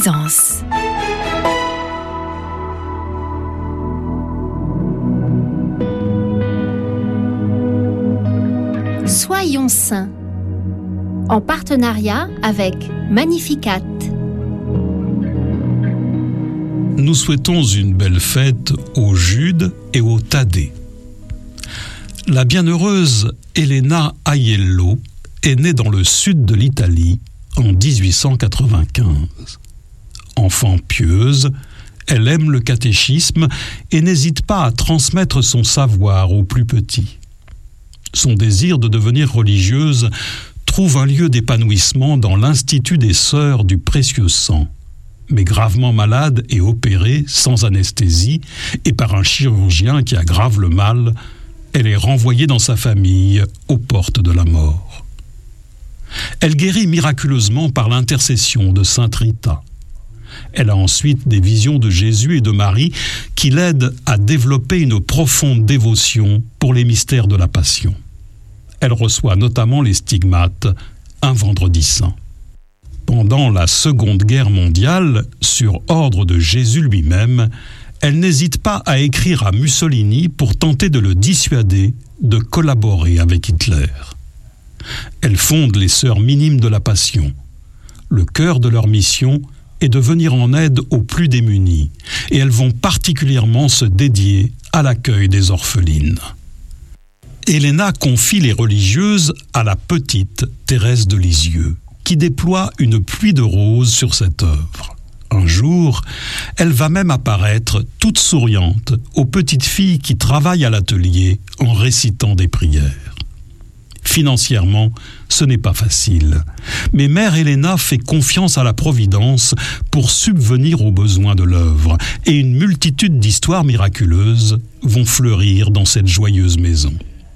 Aisance. Soyons saints, en partenariat avec Magnificat. Nous souhaitons une belle fête aux Jude et aux Thaddée. La bienheureuse Elena Aiello est née dans le sud de l'Italie en 1895. Enfant pieuse, elle aime le catéchisme et n'hésite pas à transmettre son savoir aux plus petits. Son désir de devenir religieuse trouve un lieu d'épanouissement dans l'Institut des Sœurs du Précieux Sang. Mais gravement malade et opérée sans anesthésie et par un chirurgien qui aggrave le mal, elle est renvoyée dans sa famille aux portes de la mort. Elle guérit miraculeusement par l'intercession de Sainte Rita. Elle a ensuite des visions de Jésus et de Marie qui l'aident à développer une profonde dévotion pour les mystères de la Passion. Elle reçoit notamment les stigmates un vendredi saint. Pendant la Seconde Guerre mondiale, sur ordre de Jésus lui-même, elle n'hésite pas à écrire à Mussolini pour tenter de le dissuader de collaborer avec Hitler. Elle fonde les Sœurs Minimes de la Passion. Le cœur de leur mission est de venir en aide aux plus démunis, et elles vont particulièrement se dédier à l'accueil des orphelines. Elena confie les religieuses à la petite Thérèse de Lisieux, qui déploie une pluie de roses sur cette œuvre. Un jour, elle va même apparaître toute souriante aux petites filles qui travaillent à l'atelier en récitant des prières. Financièrement, ce n'est pas facile, mais Mère Elena fait confiance à la Providence pour subvenir aux besoins de l'œuvre, et une multitude d'histoires miraculeuses vont fleurir dans cette joyeuse maison.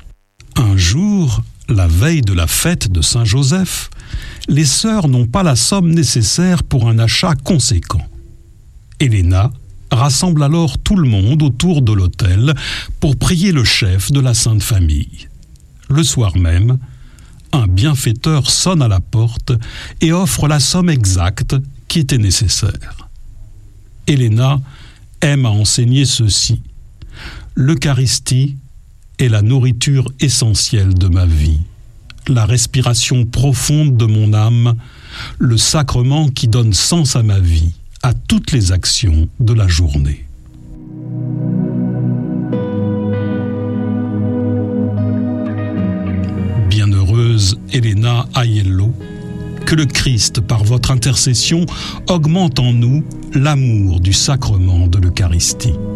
Un jour, la veille de la fête de Saint-Joseph, les sœurs n'ont pas la somme nécessaire pour un achat conséquent. Elena rassemble alors tout le monde autour de l'autel pour prier le chef de la Sainte Famille. Le soir même, un bienfaiteur sonne à la porte et offre la somme exacte qui était nécessaire. Elena aime à enseigner ceci: l'Eucharistie est la nourriture essentielle de ma vie, la respiration profonde de mon âme, le sacrement qui donne sens à ma vie, à toutes les actions de la journée. Bienheureuse Elena Aiello, que le Christ, par votre intercession, augmente en nous l'amour du sacrement de l'Eucharistie.